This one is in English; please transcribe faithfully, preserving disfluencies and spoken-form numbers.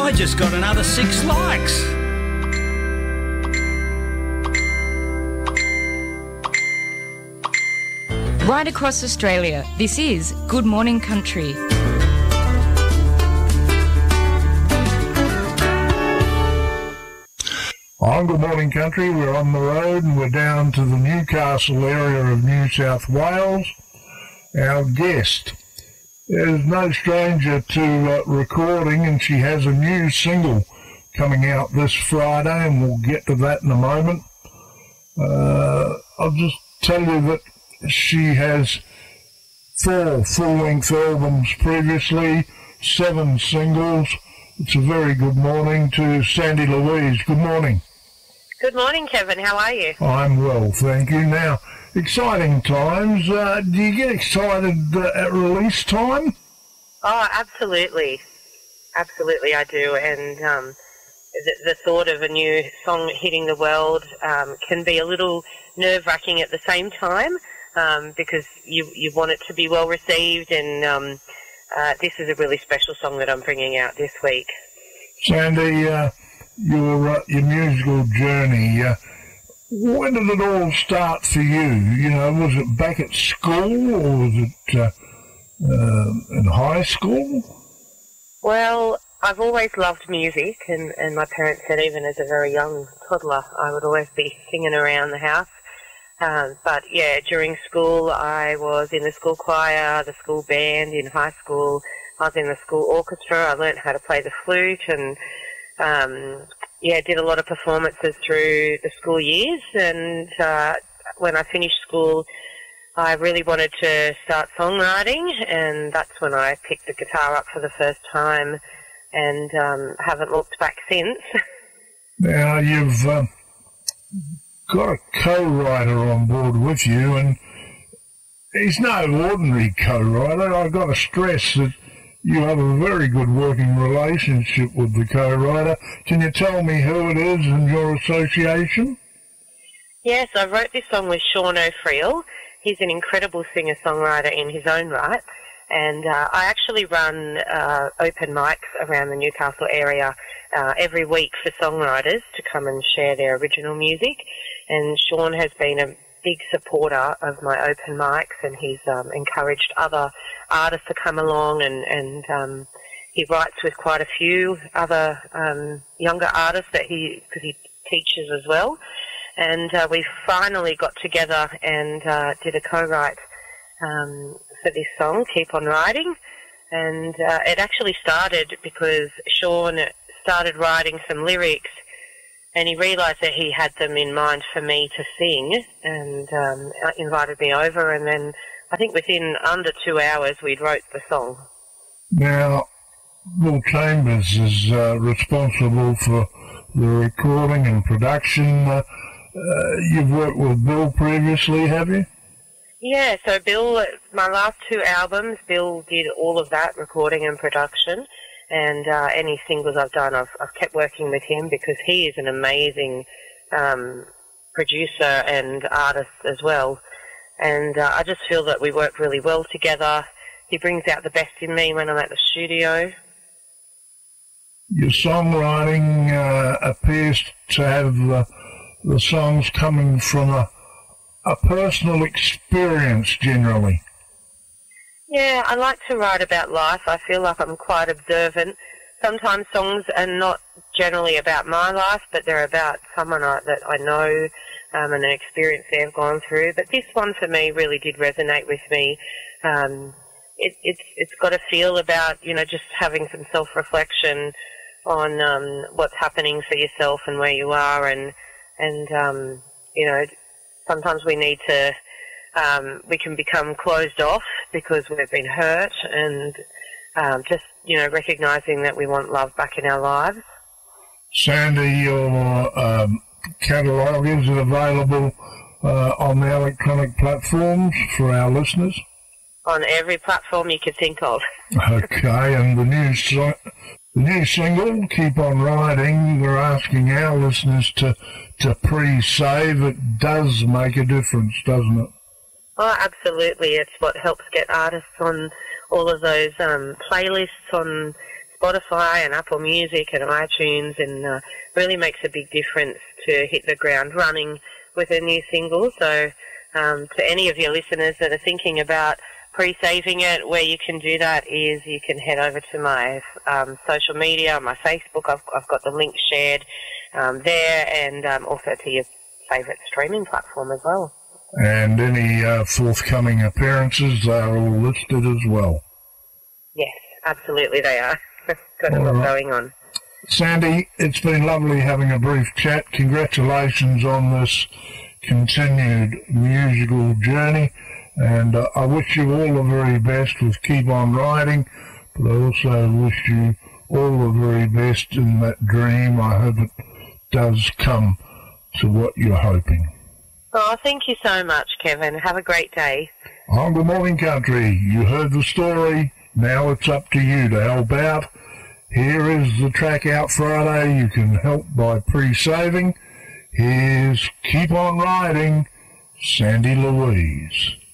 I just got another six likes. Right across Australia, this is Good Morning Country. On Good Morning Country, we're on the road and we're down to the Newcastle area of New South Wales. Our guest is no stranger to uh, recording, and she has a new single coming out this Friday, and we'll get to that in a moment. Uh, I'll just tell you that she has four full-length albums previously, seven singles. It's a very good morning to Sandy Louise. Good morning. Good morning, Kevin. How are you? I'm well, thank you. Now, exciting times. Uh, do you get excited uh, at release time? Oh, absolutely. Absolutely, I do. And um, the, the thought of a new song hitting the world um, can be a little nerve-wracking at the same time. Um, because you you want it to be well received, and um, uh, this is a really special song that I'm bringing out this week. Sandy, uh, your uh, your musical journey, uh, when did it all start for you? You know, was it back at school, or was it uh, uh, in high school? Well, I've always loved music, and, and my parents said even as a very young toddler I would always be singing around the house. Um, but yeah, during school I was in the school choir, the school band. In high school I was in the school orchestra. I learnt how to play the flute, and um, yeah, did a lot of performances through the school years. And uh, when I finished school, I really wanted to start songwriting, and that's when I picked the guitar up for the first time, and um, haven't looked back since. Now you've uh, got a co-writer on board with you, and he's no ordinary co-writer. I've got to stress that you have a very good working relationship with the co-writer. Can you tell me who it is and your association? Yes, I wrote this song with Sean O'Friel. He's an incredible singer-songwriter in his own right, and uh, I actually run uh, open mics around the Newcastle area uh, every week for songwriters to come and share their original music. And Sean has been a big supporter of my open mics, and he's um, encouraged other artists to come along, and, and um, he writes with quite a few other um, younger artists that he, because he teaches as well. And uh, we finally got together and uh, did a co-write um, for this song, Keep On Riding. And uh, it actually started because Sean started writing some lyrics, and he realised that he had them in mind for me to sing, and um, invited me over, and then I think within under two hours we'd wrote the song. Now, Bill Chambers is uh, responsible for the recording and production. Uh, uh, you've worked with Bill previously, have you? Yeah, so Bill, my last two albums, Bill did all of that, recording and production. And uh, any singles I've done, I've, I've kept working with him because he is an amazing um, producer and artist as well. And uh, I just feel that we work really well together. He brings out the best in me when I'm at the studio. Your songwriting uh, appears to have uh, the songs coming from a, a personal experience generally. Yeah, I like to write about life. I feel like I'm quite observant. Sometimes songs are not generally about my life, but they're about someone I, that I know um, and an experience they've gone through. But this one for me really did resonate with me. Um, it, it's it's got a feel about, you know, just having some self-reflection on um, what's happening for yourself and where you are, and and um, you know, sometimes we need to. Um, we can become closed off because we've been hurt, and um, just, you know, recognising that we want love back in our lives. Sandy, your um, catalogue, is it available uh, on the electronic platforms for our listeners? On every platform you could think of. Okay, and the new, so the new single, Keep On Riding, we're asking our listeners to, to pre-save. It does make a difference, doesn't it? Oh, absolutely. It's what helps get artists on all of those um, playlists on Spotify and Apple Music and iTunes, and uh, really makes a big difference to hit the ground running with a new single. So um, to any of your listeners that are thinking about pre-saving it, where you can do that is you can head over to my um, social media, my Facebook. I've, I've got the link shared um, there, and um, also to your favourite streaming platform as well. And any uh, forthcoming appearances are all listed as well. Yes, absolutely they are. Got a All lot right. going on. Sandy, it's been lovely having a brief chat. Congratulations on this continued musical journey, and uh, I wish you all the very best with Keep On Riding, but I also wish you all the very best in that dream. I hope it does come to what you're hoping. Oh, thank you so much, Kevin. Have a great day. On Good Morning Country, you heard the story. Now it's up to you to help out. Here is the track out Friday. You can help by pre-saving. Here's Keep On Riding, Sandy Louise.